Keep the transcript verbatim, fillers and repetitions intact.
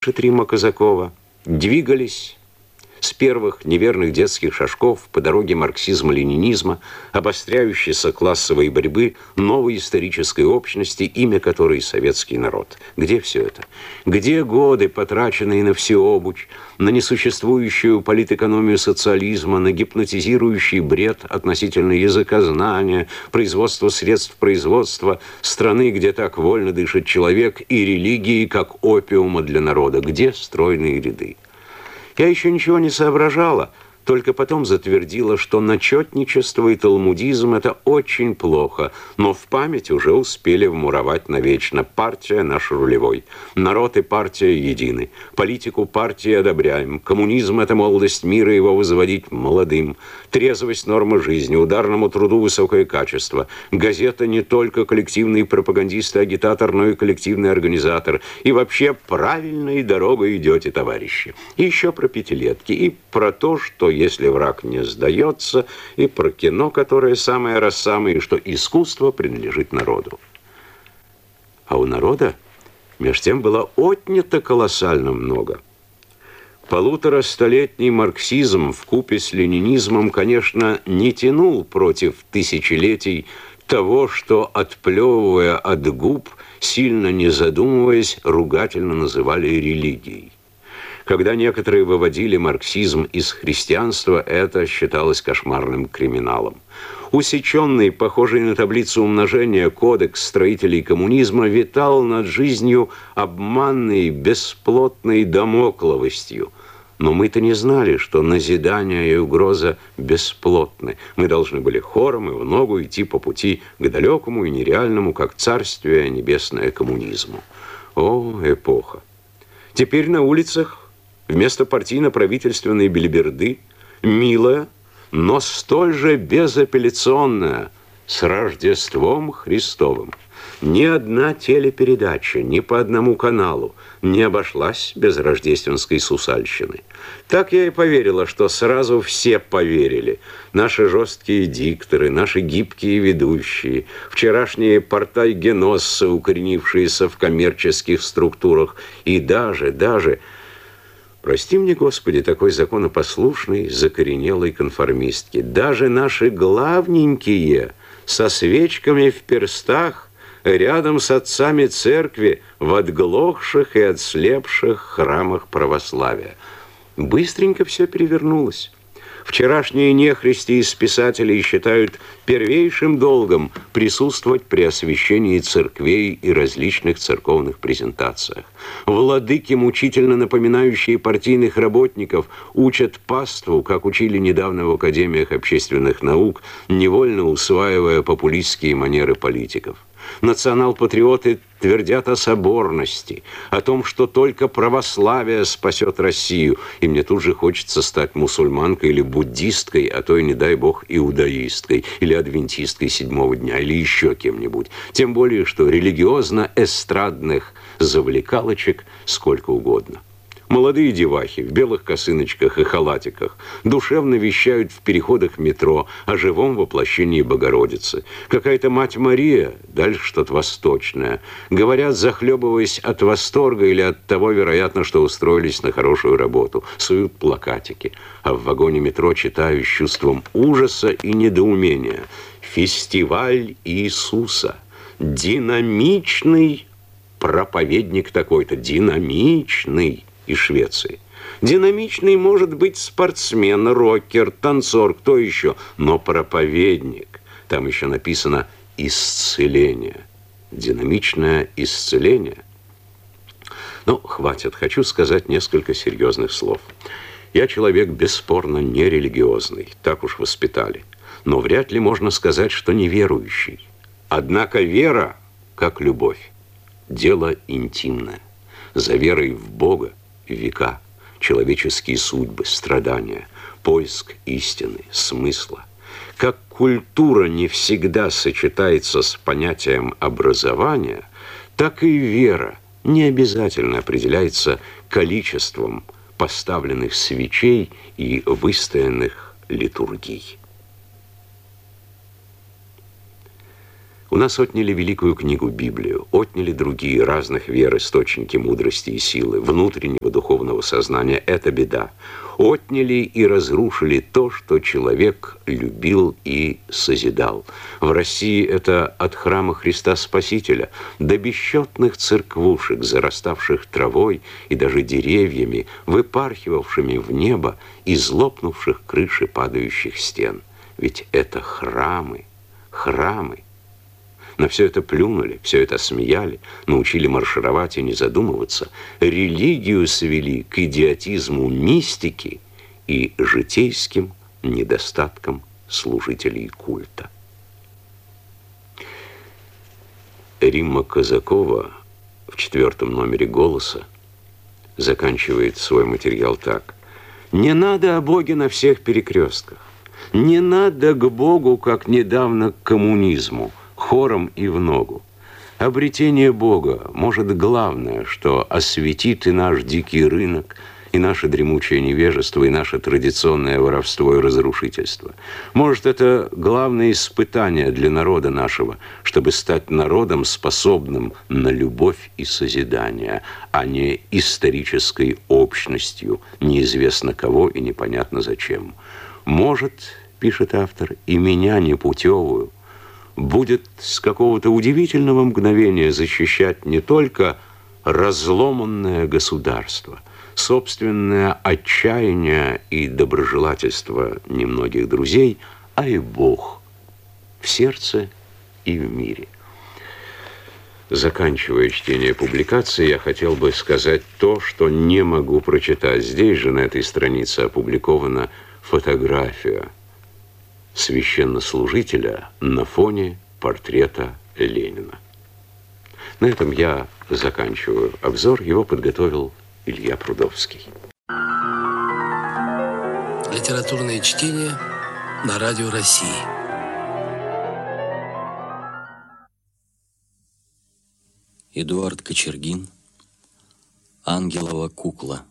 Рима Казакова двигались с первых неверных детских шажков по дороге марксизма-ленинизма, обостряющейся классовой борьбы, новой исторической общности, имя которой советский народ. Где все это? Где годы, потраченные на всеобуч, на несуществующую политэкономию социализма, на гипнотизирующий бред относительно языкознания, производства средств производства, страны, где так вольно дышит человек, и религии, как опиума для народа? Где стройные ряды? Я еще ничего не соображала, только потом затвердила, что начетничество и талмудизм – это очень плохо, но в память уже успели вмуровать навечно. Партия наш рулевой, народ и партия едины, политику партии одобряем, коммунизм – это молодость мира, его возводить молодым, трезвость – норма жизни, ударному труду высокое качество, газета не только коллективный пропагандист и агитатор, но и коллективный организатор, и вообще правильной дорогой идете, товарищи. И еще про пятилетки, и про то, что если враг не сдается, и про кино, которое самое раз самое, и что искусство принадлежит народу. А у народа меж тем было отнято колоссально много. Полуторастолетний марксизм вкупе с ленинизмом, конечно, не тянул против тысячелетий того, что, отплевывая от губ, сильно не задумываясь, ругательно называли религией. Когда некоторые выводили марксизм из христианства, это считалось кошмарным криминалом. Усеченный, похожий на таблицу умножения, кодекс строителей коммунизма витал над жизнью обманной, бесплотной дамокловостью. Но мы-то не знали, что назидание и угроза бесплотны. Мы должны были хором и в ногу идти по пути к далекому и нереальному, как царствие небесное, коммунизму. О, эпоха! Теперь на улицах вместо партийно-правительственной белиберды милая, но столь же безапелляционная, с Рождеством Христовым. Ни одна телепередача, ни по одному каналу не обошлась без рождественской сусальщины. Так я и поверила, что сразу все поверили. Наши жесткие дикторы, наши гибкие ведущие, вчерашние портай-геноссы, укоренившиеся в коммерческих структурах, и даже, даже... Прости мне, Господи, такой законопослушной, закоренелой конформистки. Даже наши главненькие со свечками в перстах рядом с отцами церкви в отглохших и отслепших храмах православия. Быстренько все перевернулось. Вчерашние нехристи из писателей считают первейшим долгом присутствовать при освящении церквей и различных церковных презентациях. Владыки, мучительно напоминающие партийных работников, учат паству, как учили недавно в академиях общественных наук, невольно усваивая популистские манеры политиков. Национал-патриоты твердят о соборности, о том, что только православие спасет Россию. И мне тут же хочется стать мусульманкой или буддисткой, а то и, не дай бог, иудаисткой, или адвентисткой седьмого дня, или еще кем-нибудь. Тем более, что религиозно-эстрадных завлекалочек сколько угодно. Молодые девахи в белых косыночках и халатиках душевно вещают в переходах метро о живом воплощении Богородицы. Какая-то мать Мария, дальше что-то восточное. Говорят, захлебываясь от восторга или от того, вероятно, что устроились на хорошую работу. Суют плакатики. А в вагоне метро читаю с чувством ужаса и недоумения. «Фестиваль Иисуса. Динамичный проповедник такой-то. Динамичный». Из Швеции. Динамичный может быть спортсмен, рокер, танцор, кто еще, но проповедник. Там еще написано «исцеление». Динамичное исцеление. Ну, хватит, хочу сказать несколько серьезных слов. Я человек бесспорно нерелигиозный, так уж воспитали. Но вряд ли можно сказать, что неверующий. Однако вера, как любовь, дело интимное. За верой в Бога века, человеческие судьбы, страдания, поиск истины, смысла. Как культура не всегда сочетается с понятием образования, так и вера не обязательно определяется количеством поставленных свечей и выстоянных литургий. У нас отняли великую книгу Библию, отняли другие разных вер, источники мудрости и силы, внутреннего духовного сознания. Это беда. Отняли и разрушили то, что человек любил и созидал. В России это от храма Христа Спасителя до бесчетных церквушек, зараставших травой и даже деревьями, выпархивавшими в небо из лопнувших крыши падающих стен. Ведь это храмы, храмы. На все это плюнули, все это смеяли, научили маршировать и не задумываться. Религию свели к идиотизму мистики и житейским недостаткам служителей культа. Римма Казакова в четвертом номере «Голоса» заканчивает свой материал так. «Не надо о Боге на всех перекрестках. Не надо к Богу, как недавно к коммунизму, хором и в ногу. Обретение Бога, может, главное, что осветит и наш дикий рынок, и наше дремучее невежество, и наше традиционное воровство и разрушительство. Может, это главное испытание для народа нашего, чтобы стать народом, способным на любовь и созидание, а не исторической общностью, неизвестно кого и непонятно зачем. Может, пишет автор, и меня непутевую будет с какого-то удивительного мгновения защищать не только разломанное государство, собственное отчаяние и доброжелательство немногих друзей, а и Бог в сердце и в мире. Заканчивая чтение публикации, я хотел бы сказать то, что не могу прочитать. Здесь же, на этой странице, опубликована фотография священнослужителя на фоне портрета Ленина. На этом я заканчиваю обзор. Его подготовил Илья Прудовский. Литературное чтение на Радио России. Эдуард Кочергин. Ангелова кукла.